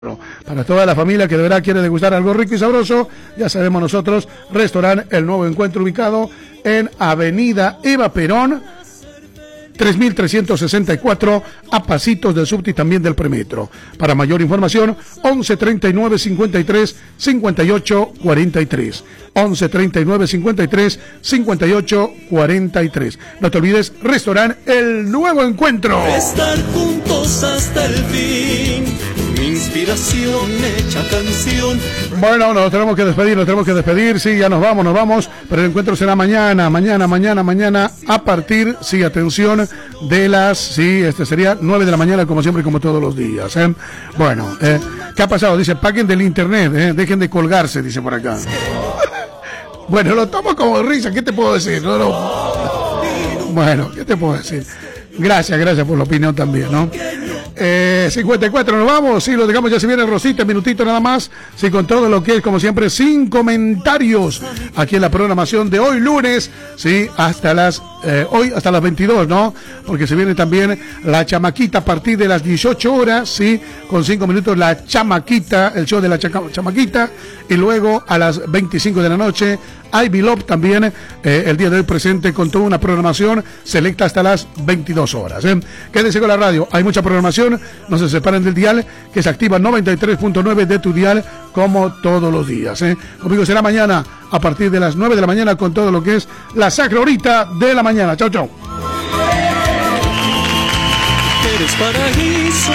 Para toda la familia que de verdad quiere degustar algo rico y sabroso, ya sabemos nosotros, restaurante El Nuevo Encuentro, ubicado en Avenida Eva Perón, 3364, a pasitos del subte y también del premetro. Para mayor información, 11 39 53 58 43. 11 39 53 58 43. No te olvides, restaurante El Nuevo Encuentro. Estar juntos hasta el fin. Inspiración hecha canción. Bueno, nos tenemos que despedir, sí, ya nos vamos, pero el encuentro será mañana, a partir, sí, atención, de las, sí, sería 9 de la mañana, como siempre, como todos los días, ¿eh? Bueno, ¿qué ha pasado? Dice, paguen del internet, dejen de colgarse, dice por acá. Bueno, lo tomo como risa, ¿qué te puedo decir? Bueno, ¿qué te puedo decir? Gracias por la opinión también, ¿no? 54, nos vamos, sí, lo dejamos, ya se viene Rosita, minutito nada más, sí, con todo lo que es, como siempre, sin comentarios, aquí en la programación de hoy lunes, sí, hoy hasta las 22, ¿no? Porque se viene también la chamaquita a partir de las 18 horas, sí, con 5 minutos la chamaquita, el show de la chamaquita, y luego a las 25 de la noche, Ivy Love también, el día de hoy presente con toda una programación selecta hasta las 22 horas. Quédense con la radio, hay mucha programación, no se separen del dial, que se activa 93.9 de tu dial, como todos los días. Conmigo será mañana, a partir de las 9 de la mañana, con todo lo que es la sacra horita de la mañana. Chau. Eres paraíso.